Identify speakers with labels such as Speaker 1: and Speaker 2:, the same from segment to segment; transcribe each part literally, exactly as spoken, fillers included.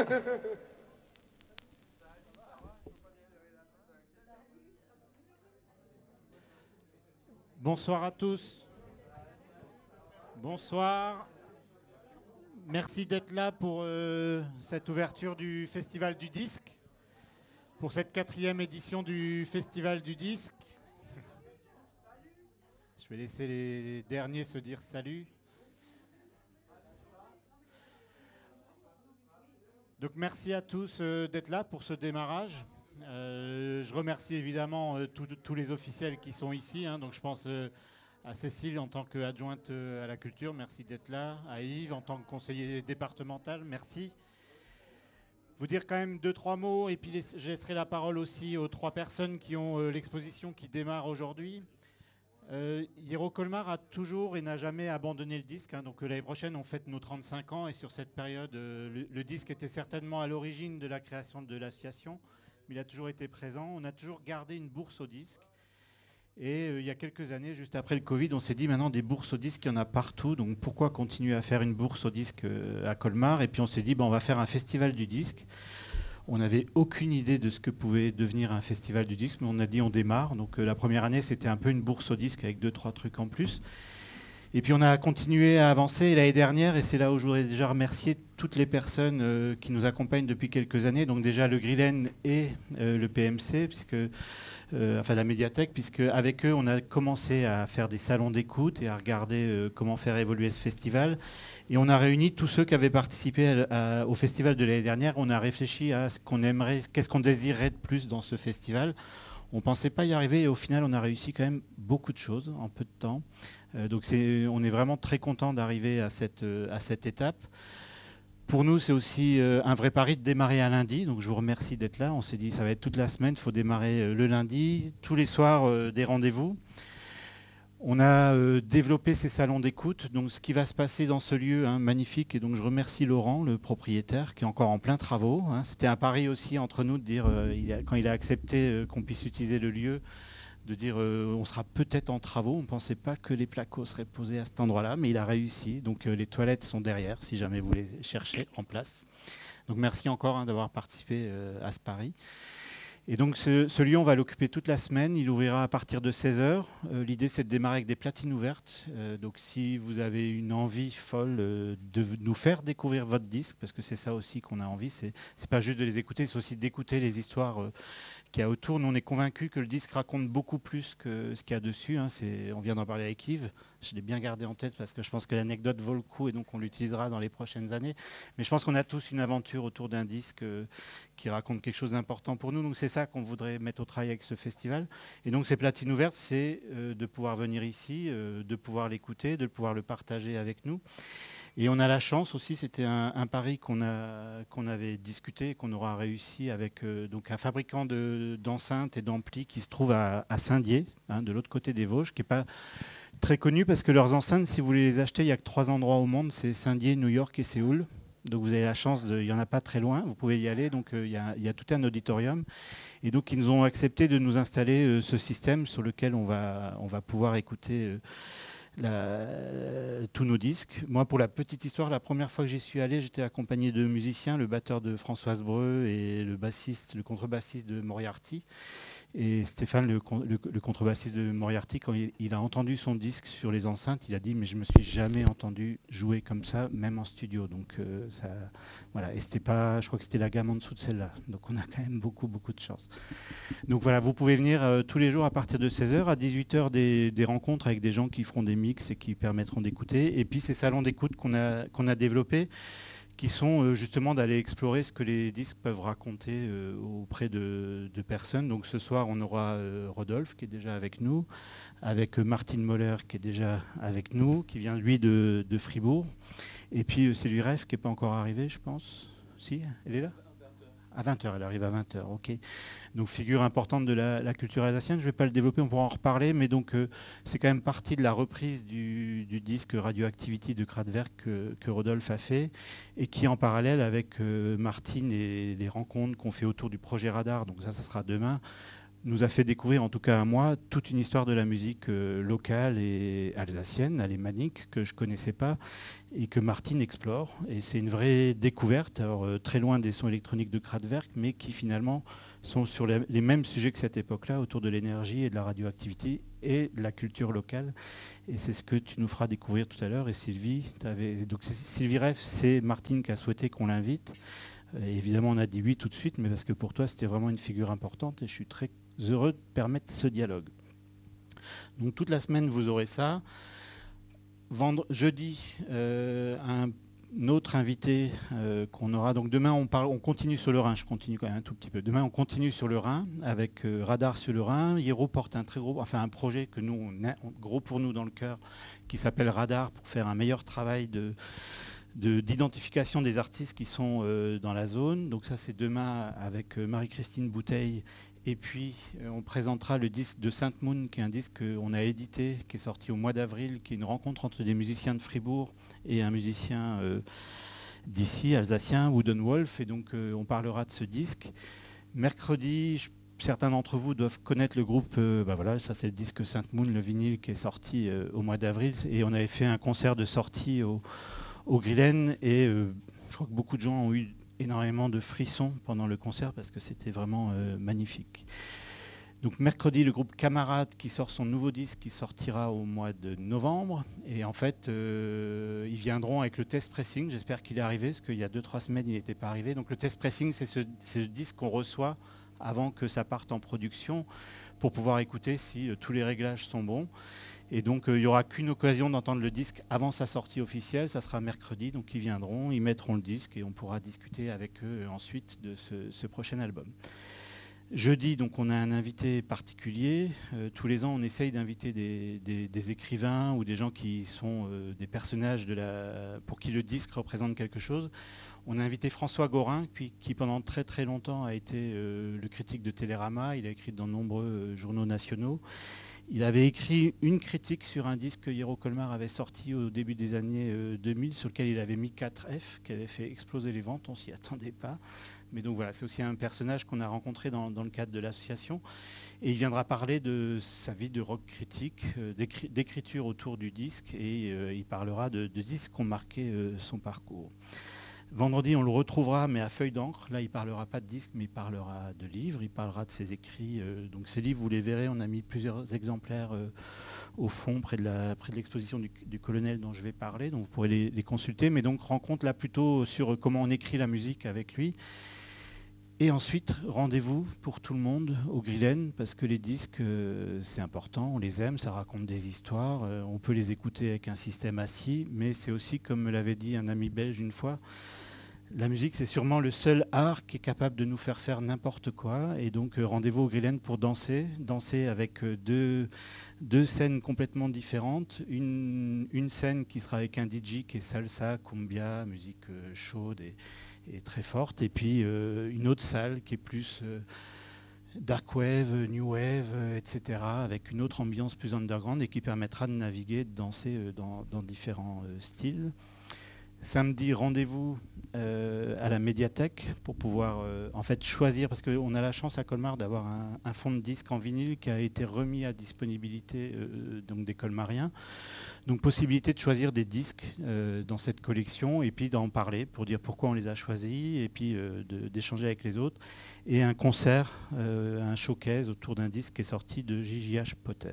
Speaker 1: Bonsoir à tous. Bonsoir. Merci d'être là pour euh, cette ouverture du Festival du Disque, pour cette quatrième édition du Festival du Disque. Je vais laisser les derniers se dire salut. Donc merci à tous euh, d'être là pour ce démarrage. Euh, je remercie évidemment euh, tous les officiels qui sont ici. Hein, donc je pense euh, à Cécile en tant qu'adjointe euh, à la culture, merci d'être là. À Yves en tant que conseiller départemental, merci. Vous dire quand même deux, trois mots et puis je laisserai la parole aussi aux trois personnes qui ont euh, l'exposition qui démarre aujourd'hui. Euh, Hiro Colmar a toujours et n'a jamais abandonné le disque. Hein, donc euh, l'année prochaine, on fête nos trente-cinq ans et sur cette période, euh, le, le disque était certainement à l'origine de la création de l'association, mais il a toujours été présent. On a toujours gardé une bourse au disque. Et euh, il y a quelques années, juste après le Covid, on s'est dit maintenant des bourses au disque, il y en a partout. Donc pourquoi continuer à faire une bourse au disque euh, à Colmar? Et puis on s'est dit, ben, on va faire un festival du disque. On n'avait aucune idée de ce que pouvait devenir un festival du disque, mais on a dit on démarre. Donc euh, la première année, c'était un peu une bourse au disque avec deux, trois trucs en plus. Et puis on a continué à avancer l'année dernière, et c'est là où je voudrais déjà remercier toutes les personnes euh, qui nous accompagnent depuis quelques années. Donc déjà le Grillen et euh, le P M C, puisque, euh, enfin la médiathèque, puisque avec eux, on a commencé à faire des salons d'écoute et à regarder euh, comment faire évoluer ce festival. Et on a réuni tous ceux qui avaient participé à, à, au festival de l'année dernière. On a réfléchi à ce qu'on aimerait, qu'est-ce qu'on désirerait de plus dans ce festival. On ne pensait pas y arriver et au final, on a réussi quand même beaucoup de choses en peu de temps. Euh, donc c'est, on est vraiment très content d'arriver à cette, euh, à cette étape. Pour nous, c'est aussi euh, un vrai pari de démarrer un lundi. Donc je vous remercie d'être là. On s'est dit ça va être toute la semaine, il faut démarrer euh, le lundi. Tous les soirs, euh, des rendez-vous. On a euh, développé ces salons d'écoute, donc ce qui va se passer dans ce lieu hein, magnifique, et donc je remercie Laurent, le propriétaire, qui est encore en plein travaux. Hein. C'était un pari aussi entre nous de dire, euh, il a, quand il a accepté euh, qu'on puisse utiliser le lieu, de dire euh, on sera peut-être en travaux. On ne pensait pas que les placos seraient posés à cet endroit-là, mais il a réussi. Donc euh, les toilettes sont derrière, si jamais vous les cherchez en place. Donc merci encore hein, d'avoir participé euh, à ce pari. Et donc ce, ce lieu, on va l'occuper toute la semaine. Il ouvrira à partir de seize heures. Euh, l'idée, c'est de démarrer avec des platines ouvertes. Euh, donc si vous avez une envie folle euh, de nous faire découvrir votre disque, parce que c'est ça aussi qu'on a envie, c'est, c'est pas juste de les écouter, c'est aussi d'écouter les histoires euh, qu'il y a autour. Nous, on est convaincus que le disque raconte beaucoup plus que ce qu'il y a dessus. Hein. C'est, on vient d'en parler avec Yves. Je l'ai bien gardé en tête parce que je pense que l'anecdote vaut le coup et donc on l'utilisera dans les prochaines années. Mais je pense qu'on a tous une aventure autour d'un disque euh, qui raconte quelque chose d'important pour nous. Donc c'est ça qu'on voudrait mettre au travail avec ce festival. Et donc ces platines ouvertes, c'est euh, de pouvoir venir ici, euh, de pouvoir l'écouter, de pouvoir le partager avec nous. Et on a la chance aussi, c'était un, un pari qu'on, a, qu'on avait discuté, qu'on aura réussi avec euh, donc un fabricant de, d'enceintes et d'amplis qui se trouve à, à Saint-Dié, hein, de l'autre côté des Vosges, qui n'est pas très connu parce que leurs enceintes, si vous voulez les acheter, il n'y a que trois endroits au monde, c'est Saint-Dié, New York et Séoul. Donc vous avez la chance, de, il n'y en a pas très loin, vous pouvez y aller, donc euh, il, y a, il y a tout un auditorium. Et donc ils nous ont accepté de nous installer euh, ce système sur lequel on va, on va pouvoir écouter euh, la, tous nos disques. Moi, pour la petite histoire, la première fois que j'y suis allé, j'étais accompagné de musiciens, le batteur de Françoise Breu et le bassiste, le contrebassiste de Moriarty. Et Stéphane, le, le, le contrebassiste de Moriarty, quand il, il a entendu son disque sur les enceintes, il a dit « mais je me suis jamais entendu jouer comme ça, même en studio ». Donc euh, ça, voilà. Et c'était pas, je crois que c'était la gamme en dessous de celle-là. Donc on a quand même beaucoup, beaucoup de chance. Donc voilà, vous pouvez venir euh, tous les jours à partir de seize heures, à dix-huit heures des, des rencontres avec des gens qui feront des mix et qui permettront d'écouter. Et puis ces salons d'écoute qu'on a, qu'on a développés, qui sont euh, justement d'aller explorer ce que les disques peuvent raconter euh, auprès de, de personnes. Donc ce soir, on aura euh, Rodolphe qui est déjà avec nous, avec euh, Martine Moller qui est déjà avec nous, qui vient lui de, de Fribourg. Et puis euh, Sylvie Reff qui n'est pas encore arrivée, je pense. Si, elle est là ? À vingt heures, elle arrive à vingt heures, ok. Donc figure importante de la, la culture alsacienne, je ne vais pas le développer, on pourra en reparler, mais donc euh, c'est quand même partie de la reprise du, du disque Radioactivity de Kraftwerk que, que Rodolphe a fait, et qui en parallèle avec euh, Martine et les rencontres qu'on fait autour du projet Radar, donc ça, ça sera demain, nous a fait découvrir, en tout cas à moi, toute une histoire de la musique euh, locale et alsacienne, alémanique, que je ne connaissais pas et que Martine explore. Et c'est une vraie découverte, alors, euh, très loin des sons électroniques de Kraftwerk, mais qui finalement sont sur les, les mêmes sujets que cette époque-là, autour de l'énergie et de la radioactivité et de la culture locale. Et c'est ce que tu nous feras découvrir tout à l'heure. Et Sylvie, t'avais- donc c'est- Sylvie Reff, c'est Martine qui a souhaité qu'on l'invite. Et évidemment, on a dit oui tout de suite, mais parce que pour toi, c'était vraiment une figure importante et je suis très heureux de permettre ce dialogue. Donc toute la semaine, vous aurez ça. Vendre, jeudi, euh, un autre invité euh, qu'on aura. Donc demain, on, parle, on continue sur le Rhin. Je continue quand même un tout petit peu. Demain, on continue sur le Rhin avec euh, Radar sur le Rhin. Hiro porte un très gros, enfin un projet que nous, on a, gros pour nous dans le cœur, qui s'appelle Radar pour faire un meilleur travail de d'identification des artistes qui sont euh, dans la zone. Donc ça, c'est demain avec euh, Marie-Christine Bouteille. Et puis, euh, on présentera le disque de Sainte Moon, qui est un disque qu'on a édité, qui est sorti au mois d'avril, qui est une rencontre entre des musiciens de Fribourg et un musicien euh, d'ici, alsacien, Wooden Wolf. Et donc, euh, on parlera de ce disque. Mercredi, je certains d'entre vous doivent connaître le groupe, euh, bah voilà, ça c'est le disque Sainte Moon, le vinyle qui est sorti euh, au mois d'avril. Et on avait fait un concert de sortie au, au Grillen et euh, je crois que beaucoup de gens ont eu énormément de frissons pendant le concert parce que c'était vraiment euh, magnifique. Donc mercredi, le groupe Camarade qui sort son nouveau disque qui sortira au mois de novembre. Et en fait, euh, ils viendront avec le test pressing. J'espère qu'il est arrivé parce qu'il y a deux trois semaines, il n'était pas arrivé. Donc le test pressing, c'est ce, ce disque qu'on reçoit avant que ça parte en production pour pouvoir écouter si euh, tous les réglages sont bons. Et donc, euh, il n'y aura qu'une occasion d'entendre le disque avant sa sortie officielle. Ça sera mercredi. Donc, ils viendront, ils mettront le disque et on pourra discuter avec eux ensuite de ce, ce prochain album. Jeudi, donc, on a un invité particulier. Euh, tous les ans, on essaye d'inviter des, des, des écrivains ou des gens qui sont euh, des personnages de la, pour qui le disque représente quelque chose. On a invité François Gorin, qui, qui pendant très très longtemps a été euh, le critique de Télérama. Il a écrit dans de nombreux euh, journaux nationaux. Il avait écrit une critique sur un disque que Hiro Colmar avait sorti au début des années euh, deux mille, sur lequel il avait mis quatre F, qui avait fait exploser les ventes. On s'y attendait pas. Mais donc voilà, c'est aussi un personnage qu'on a rencontré dans, dans le cadre de l'association. Et il viendra parler de sa vie de rock critique, euh, d'écriture autour du disque, et euh, il parlera de, de disques qui ont marqué euh, son parcours. Vendredi, on le retrouvera, mais à feuille d'encre. Là, il ne parlera pas de disques, mais il parlera de livres, il parlera de ses écrits. Euh, donc ces livres, vous les verrez, on a mis plusieurs exemplaires euh, au fond, près de l'exposition du, du colonel dont je vais parler, donc vous pourrez les, les consulter. Mais donc, rencontre là plutôt sur comment on écrit la musique avec lui. Et ensuite, rendez-vous pour tout le monde au Grillen, parce que les disques, euh, c'est important, on les aime, ça raconte des histoires, euh, on peut les écouter avec un système assis, mais c'est aussi, comme me l'avait dit un ami belge une fois, la musique, c'est sûrement le seul art qui est capable de nous faire faire n'importe quoi. Et donc, euh, rendez-vous au Grillen pour danser. Danser avec euh, deux, deux scènes complètement différentes. Une, une scène qui sera avec un D J qui est salsa, cumbia, musique euh, chaude et, et très forte. Et puis, euh, une autre salle qui est plus euh, dark wave, new wave, euh, et cetera, avec une autre ambiance plus underground et qui permettra de naviguer, de danser euh, dans, dans différents euh, styles. Samedi, rendez-vous euh, à la médiathèque pour pouvoir euh, en fait choisir, parce qu'on a la chance à Colmar d'avoir un, un fond de disques en vinyle qui a été remis à disponibilité euh, donc des colmariens. Donc possibilité de choisir des disques euh, dans cette collection et puis d'en parler pour dire pourquoi on les a choisis et puis euh, d'échanger avec les autres. Et un concert, euh, un showcase autour d'un disque qui est sorti de J J H Potter.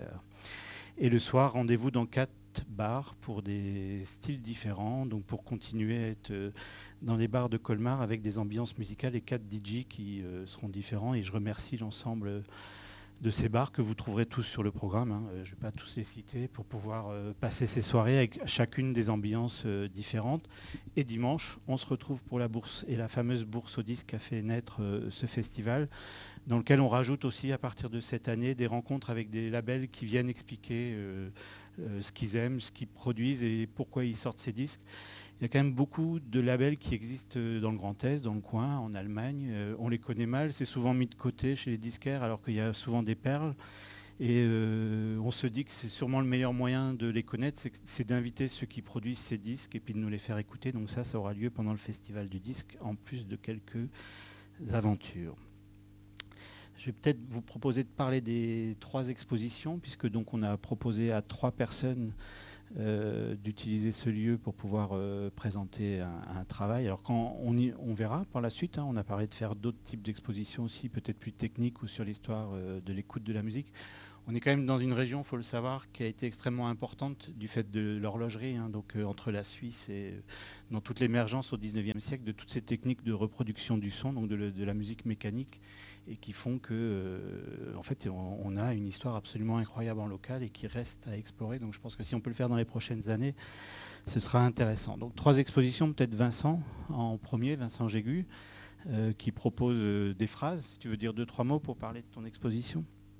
Speaker 1: Et le soir, rendez-vous dans quatre bars pour des styles différents, donc pour continuer à être euh, dans les bars de Colmar avec des ambiances musicales et quatre D J qui euh, seront différents. Et je remercie l'ensemble de ces bars que vous trouverez tous sur le programme. Hein. Je ne vais pas tous les citer pour pouvoir euh, passer ces soirées avec chacune des ambiances euh, différentes. Et dimanche, on se retrouve pour la bourse et la fameuse bourse au disque qui a fait naître euh, ce festival, dans lequel on rajoute aussi à partir de cette année des rencontres avec des labels qui viennent expliquer euh, euh, ce qu'ils aiment, ce qu'ils produisent et pourquoi ils sortent ces disques. Il y a quand même beaucoup de labels qui existent dans le Grand Est, dans le coin, en Allemagne. Euh, on les connaît mal, c'est souvent mis de côté chez les disquaires alors qu'il y a souvent des perles. Et euh, on se dit que c'est sûrement le meilleur moyen de les connaître, c'est d'inviter ceux qui produisent ces disques et puis de nous les faire écouter. Donc ça, ça aura lieu pendant le Festival du disque, en plus de quelques aventures. je vais peut-être vous proposer de parler des trois expositions, puisque donc on a proposé à trois personnes euh, d'utiliser ce lieu pour pouvoir euh, présenter un, un travail. Alors quand on, y, on verra par la suite, hein, on a parlé de faire d'autres types d'expositions aussi, peut-être plus techniques ou sur l'histoire euh, de l'écoute de la musique. On est quand même dans une région, il faut le savoir, qui a été extrêmement importante du fait de l'horlogerie, hein, donc euh, entre la Suisse et euh, dans toute l'émergence au dix-neuvième siècle de toutes ces techniques de reproduction du son, donc de, le, de la musique mécanique, et qui font que, euh, en fait, on, on a une histoire absolument incroyable en local et qui reste à explorer. Donc je pense que si on peut le faire dans les prochaines années, ce sera intéressant. Donc trois expositions, peut-être Vincent en premier, Vincent Jégu, euh, qui propose euh, des phrases. Si tu veux dire deux, trois mots pour parler de ton exposition.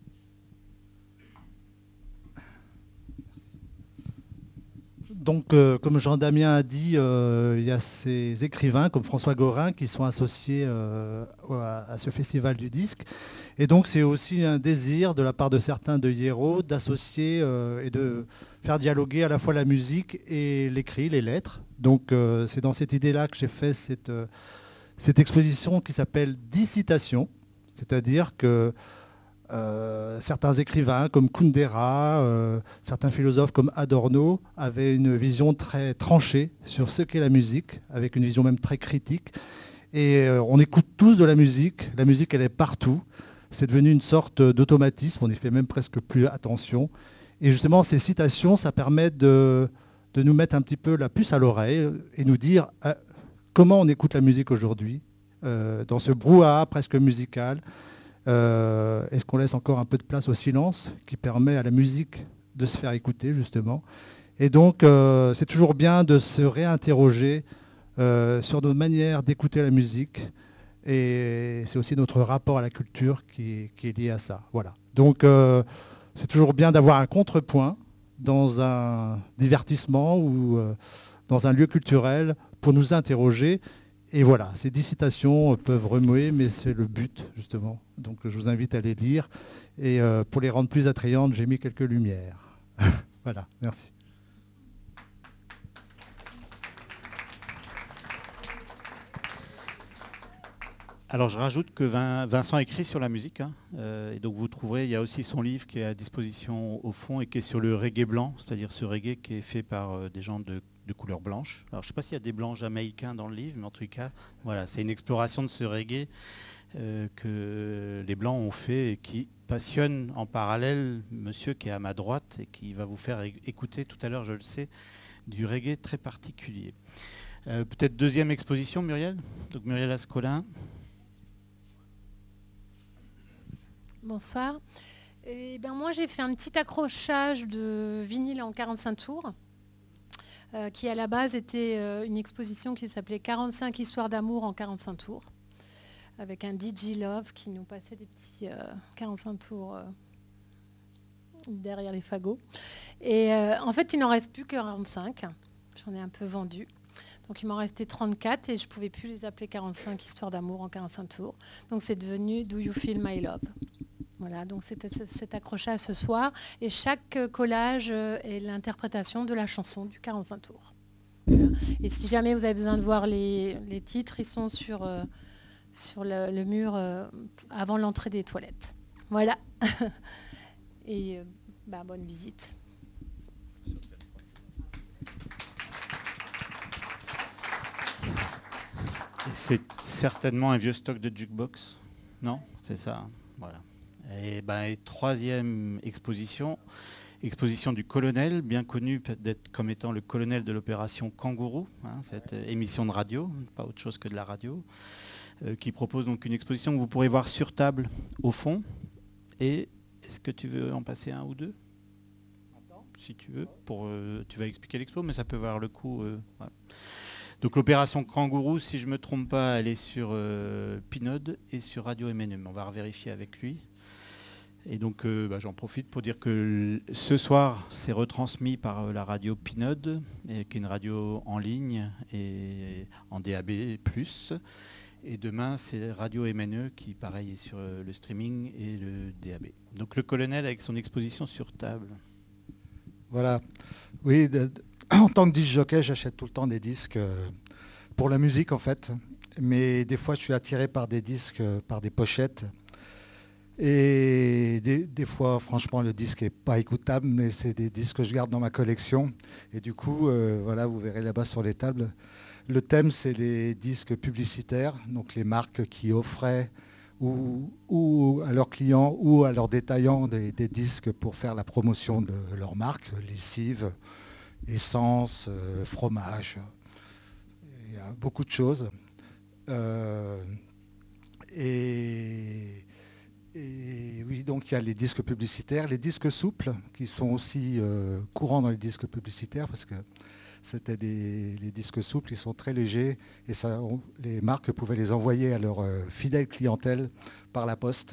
Speaker 2: Donc, euh, comme Jean-Damien a dit, euh, il y a ces écrivains comme François Gorin qui sont associés euh, à, à ce festival du disque. Et donc, c'est aussi un désir de la part de certains de Hiero d'associer euh, et de faire dialoguer à la fois la musique et l'écrit, les lettres. Donc, euh, c'est dans cette idée-là que j'ai fait cette, euh, cette exposition qui s'appelle dix citations. C'est-à-dire que Euh, certains écrivains comme Kundera, euh, certains philosophes comme Adorno avaient une vision très tranchée sur ce qu'est la musique, avec une vision même très critique. Et euh, on écoute tous de la musique, la musique elle est partout, c'est devenu une sorte d'automatisme, on y fait même presque plus attention. Et justement ces citations, ça permet de, de nous mettre un petit peu la puce à l'oreille et nous dire euh, comment on écoute la musique aujourd'hui, euh, dans ce brouhaha presque musical. Euh, est-ce qu'on laisse encore un peu de place au silence qui permet à la musique de se faire écouter justement. Et donc euh, c'est toujours bien de se réinterroger euh, sur nos manières d'écouter la musique, et c'est aussi notre rapport à la culture qui, qui est lié à ça. Voilà. Donc euh, c'est toujours bien d'avoir un contrepoint dans un divertissement ou euh, dans un lieu culturel pour nous interroger. Et voilà, ces dix citations peuvent remuer, mais c'est le but, justement. Donc je vous invite à les lire. Et euh, pour les rendre plus attrayantes, j'ai mis quelques lumières. Voilà, merci.
Speaker 1: Alors je rajoute que Vincent écrit sur la musique, hein, euh, et donc vous trouverez, il y a aussi son livre qui est à disposition au fond et qui est sur le reggae blanc, c'est-à-dire ce reggae qui est fait par euh, des gens de, de couleur blanche. Alors je ne sais pas s'il y a des blancs jamaïcains dans le livre, mais en tout cas, voilà, c'est une exploration de ce reggae euh, que les blancs ont fait et qui passionne en parallèle monsieur qui est à ma droite et qui va vous faire écouter tout à l'heure, je le sais, du reggae très particulier. Euh, peut-être deuxième exposition, Muriel, donc Muriel Ascolin.
Speaker 3: Bonsoir. Et ben moi, j'ai fait un petit accrochage de vinyle en quarante-cinq tours, euh, qui à la base était euh, une exposition qui s'appelait quarante-cinq histoires d'amour en quarante-cinq tours, avec un D J Love qui nous passait des petits euh, quarante-cinq tours euh, derrière les fagots. Et euh, en fait, il n'en reste plus que quarante-cinq. J'en ai un peu vendu. Donc il m'en restait trente-quatre et je ne pouvais plus les appeler quarante-cinq histoires d'amour en quarante-cinq tours. Donc c'est devenu Do You Feel My Love. Voilà, donc c'était cet accrochage ce soir. Et chaque collage est l'interprétation de la chanson du quarante-cinq tours. Voilà. Et si jamais vous avez besoin de voir les, les titres, ils sont sur, euh, sur le, le mur euh, avant l'entrée des toilettes. Voilà. Et euh, bah, bonne visite.
Speaker 1: C'est certainement un vieux stock de jukebox, non? C'est ça, hein, voilà. Et, ben, et troisième exposition, exposition du colonel, bien connu peut-être comme étant le colonel de l'opération Kangourou, hein, cette émission de radio, pas autre chose que de la radio, euh, qui propose donc une exposition que vous pourrez voir sur table au fond. Et est-ce que tu veux en passer un ou deux? Si tu veux, pour, euh, tu vas expliquer l'expo, mais ça peut valoir le coup. Euh, voilà. Donc l'opération Kangourou, si je ne me trompe pas, elle est sur euh, Pinode et sur Radio M N M. On va revérifier avec lui. Et donc euh, bah, j'en profite pour dire que ce soir, c'est retransmis par la radio Pinode, qui est une radio en ligne et en D A B plus. Et demain, c'est Radio M N E qui, pareil, est sur le streaming et le D A B. Donc le colonel avec son exposition sur table.
Speaker 4: Voilà. Oui, de, de, en tant que disc jockey, j'achète tout le temps des disques euh, pour la musique en fait. Mais des fois, je suis attiré par des disques, euh, par des pochettes. Et des, des fois, franchement, le disque n'est pas écoutable, mais c'est des disques que je garde dans ma collection. Et du coup, euh, voilà, vous verrez là-bas sur les tables. Le thème, c'est les disques publicitaires, donc les marques qui offraient ou, ou à leurs clients ou à leurs détaillants des, des disques pour faire la promotion de leur marque, lessive, essence, euh, fromage. Il y a beaucoup de choses. Euh, et, et oui, donc il y a les disques publicitaires, les disques souples qui sont aussi euh, courants dans les disques publicitaires parce que c'était des les disques souples, ils sont très légers et ça, on, les marques pouvaient les envoyer à leur euh, fidèle clientèle par la poste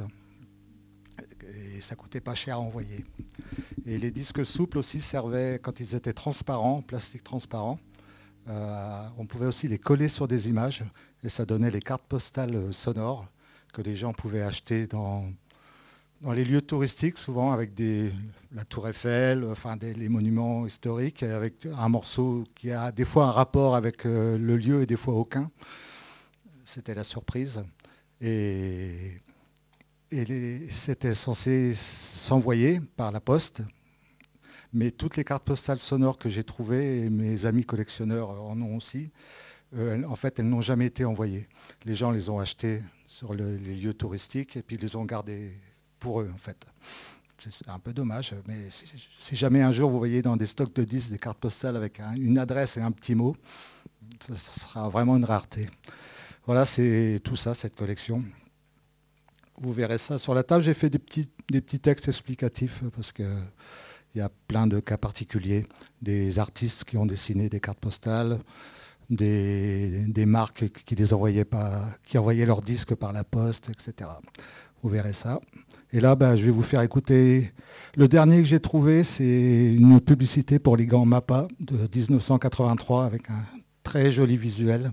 Speaker 4: et ça coûtait pas cher à envoyer. Et les disques souples aussi servaient quand ils étaient transparents, plastique transparent. Euh, on pouvait aussi les coller sur des images et ça donnait les cartes postales sonores que les gens pouvaient acheter dans, dans les lieux touristiques, souvent avec des, la Tour Eiffel, enfin des, les monuments historiques, avec un morceau qui a des fois un rapport avec euh, le lieu et des fois aucun. C'était la surprise. Et, et les, c'était censé s'envoyer par la poste. Mais toutes les cartes postales sonores que j'ai trouvées, et mes amis collectionneurs en ont aussi, euh, en fait, elles n'ont jamais été envoyées. Les gens les ont achetées sur le, les lieux touristiques et puis ils les ont gardées pour eux, en fait. C'est un peu dommage, mais si, si jamais un jour vous voyez dans des stocks de disques des cartes postales avec un, une adresse et un petit mot, ça, ça sera vraiment une rareté. Voilà, c'est tout ça, cette collection. Vous verrez ça sur la table. J'ai fait des petits, des petits textes explicatifs parce que il y a plein de cas particuliers, des artistes qui ont dessiné des cartes postales, des, des marques qui les envoyaient pas, qui envoyaient leurs disques par la poste, et cetera. Vous verrez ça. Et là, ben, je vais vous faire écouter. Le dernier que j'ai trouvé, c'est une publicité pour les gants Mappa de dix-neuf cent quatre-vingt-trois avec un très joli visuel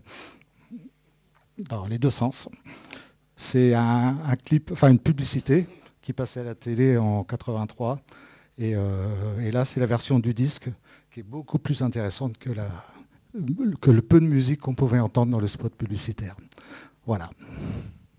Speaker 4: dans les deux sens. C'est un, un clip, enfin une publicité qui passait à la télé en quatre-vingt-trois. Et, euh, et là, c'est la version du disque qui est beaucoup plus intéressante que, la, que le peu de musique qu'on pouvait entendre dans le spot publicitaire. Voilà.